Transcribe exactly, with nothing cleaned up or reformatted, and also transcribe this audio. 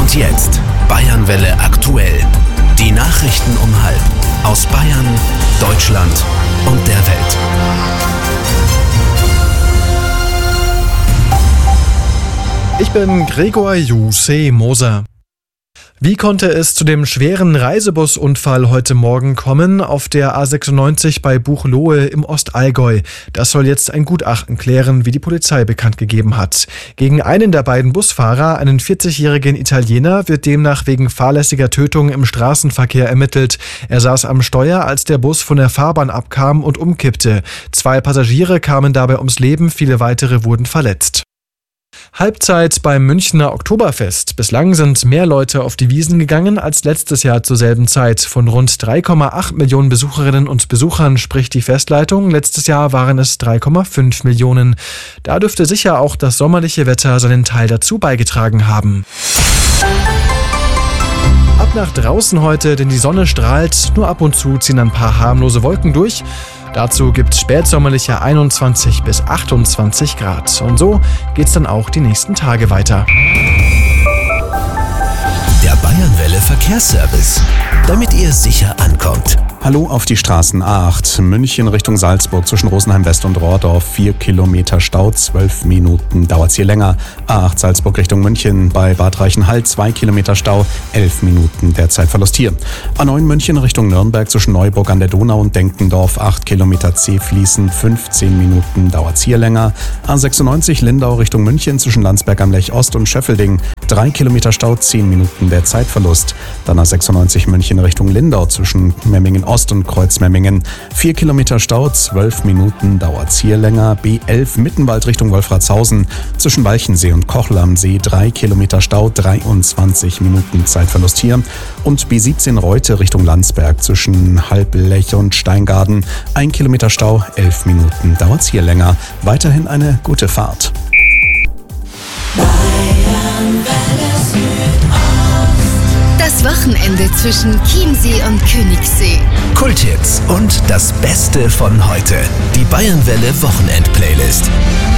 Und jetzt Bayernwelle aktuell. Die Nachrichten um halb aus Bayern, Deutschland und der Welt. Ich bin Gregor Juseh Moser. Wie konnte es zu dem schweren Reisebusunfall heute Morgen kommen auf der A sechsundneunzig bei Buchloe im Ostallgäu? Das soll jetzt ein Gutachten klären, wie die Polizei bekannt gegeben hat. Gegen einen der beiden Busfahrer, einen vierzigjährigen Italiener, wird demnach wegen fahrlässiger Tötung im Straßenverkehr ermittelt. Er saß am Steuer, als der Bus von der Fahrbahn abkam und umkippte. Zwei Passagiere kamen dabei ums Leben, viele weitere wurden verletzt. Halbzeit beim Münchner Oktoberfest. Bislang sind mehr Leute auf die Wiesn gegangen als letztes Jahr zur selben Zeit. Von rund drei Komma acht Millionen Besucherinnen und Besuchern spricht die Festleitung. Letztes Jahr waren es drei Komma fünf Millionen. Da dürfte sicher auch das sommerliche Wetter seinen Teil dazu beigetragen haben. Ab nach draußen heute, denn die Sonne strahlt. Nur ab und zu ziehen ein paar harmlose Wolken durch. Dazu gibt's spätsommerliche einundzwanzig bis achtundzwanzig Grad. Und so geht's dann auch die nächsten Tage weiter. Der Bayernwelle Verkehrsservice, damit ihr sicher ankommt. Hallo auf die Straßen A acht, München Richtung Salzburg zwischen Rosenheim West und Rohrdorf, vier Kilometer Stau, zwölf Minuten dauert's hier länger. A acht Salzburg Richtung München bei Bad Reichenhall, zwei Kilometer Stau, elf Minuten der Zeitverlust hier. A neun München Richtung Nürnberg zwischen Neuburg an der Donau und Denkendorf, acht Kilometer C-Fließen, fünfzehn Minuten dauert's hier länger. A sechsundneunzig Lindau Richtung München zwischen Landsberg am Lech Ost und Schöffelding, drei Kilometer Stau, zehn Minuten der Zeitverlust. Dann A sechsundneunzig München Richtung Lindau zwischen Memmingen Ost und Kreuzmemmingen. vier Kilometer Stau, zwölf Minuten dauert's hier länger. B elf Mittenwald Richtung Wolfratshausen zwischen Walchensee und Kochl am See. drei Kilometer Stau, dreiundzwanzig Minuten Zeitverlust hier. Und B siebzehn Reute Richtung Landsberg zwischen Halblech und Steingarten. ein Kilometer Stau, elf Minuten dauert's hier länger. Weiterhin eine gute Fahrt. Das Wochenende zwischen Chiemsee und Königssee. Kulthits und das Beste von heute. Die Bayernwelle Wochenend-Playlist.